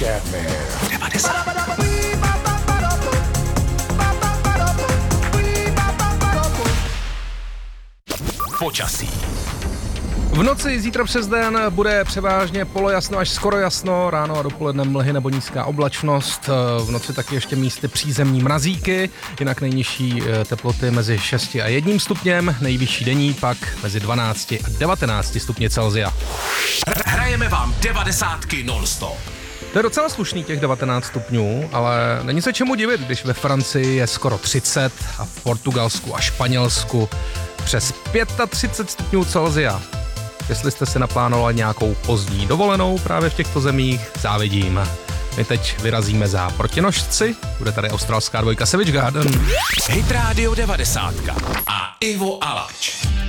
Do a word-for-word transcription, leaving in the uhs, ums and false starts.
at me. devadesát. Počasí. V noci zítra přes den bude převážně polojasno až skoro jasno, ráno a dopoledne mlhy nebo nízká oblačnost. V noci taky ještě místy přízemní mrazíky, jinak nejnižší teploty mezi šesti a jedním stupněm, nejvyšší denní pak mezi dvanácti a devatenácti stupně Celsia. Hrajeme vám devadesátky non-stop. To je docela slušný těch devatenáct stupňů, ale není se čemu divit, když ve Francii je skoro třicet a v Portugalsku a Španělsku přes třicet pět stupňů Celsia. Jestli jste si naplánovali nějakou pozdní dovolenou právě v těchto zemích, závidím. My teď vyrazíme za protinožci, bude tady australská dvojka Savage Garden. Hit Radio devadesát a Ivo Alač.